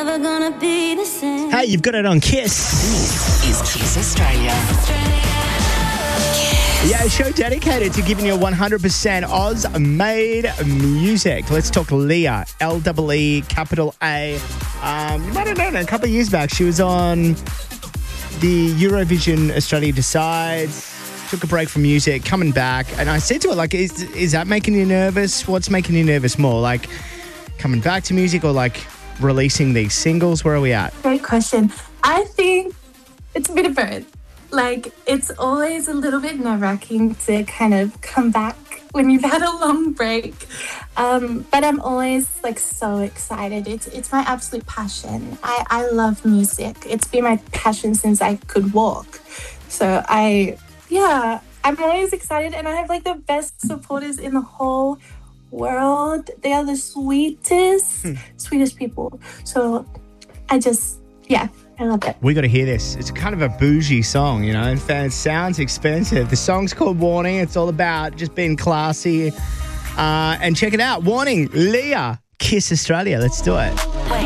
Never gonna be the same. Hey, you've got it on Kiss. This is Kiss Australia. Yeah, a show dedicated to giving you 100% Oz-made music. Let's talk Leah, L-E-E, capital A. You might have known her a couple of years back. She was on the Eurovision Australia Decides, took a break from music, coming back. And I said to her, like, is that making you nervous? What's making you nervous more? Like, coming back to music or, like, releasing these singles? Where are we at? Great question. I think it's a bit of both. Like, it's always a little bit nerve-wracking to kind of come back when you've had a long break. But I'm always, like, so excited. It's my absolute passion. I love music. It's been my passion since I could walk. So I'm always excited. And I have, like, the best supporters in the whole world. They are the sweetest people. So I love it. We got to hear this. It's kind of a bougie song, you know, and it sounds expensive. The song's called Warning. It's all about just being classy. And check it out. Warning, Leah, Kiss Australia. Let's do it.